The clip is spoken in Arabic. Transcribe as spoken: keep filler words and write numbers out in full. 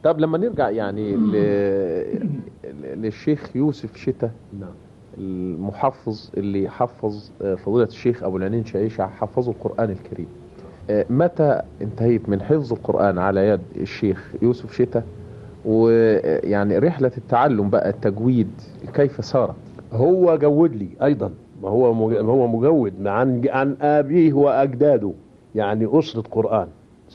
طب لما نرجع يعني ل... للشيخ يوسف شتا، نعم. المحفظ اللي حفظ فضيلة الشيخ أبو العنين شعيشة، حفظه القرآن الكريم. متى انتهيت من حفظ القرآن على يد الشيخ يوسف شتا؟ ويعني رحلة التعلم بقى التجويد كيف سارت؟ هو جود لي ايضا، هو هو مجود عن عن ابيه واجداده، يعني اسره قران.